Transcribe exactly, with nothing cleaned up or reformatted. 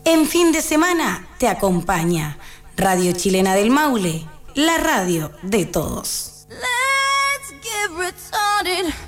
En fin de semana te acompaña Radio Chilena del Maule, la radio de todos. Let's get retarded.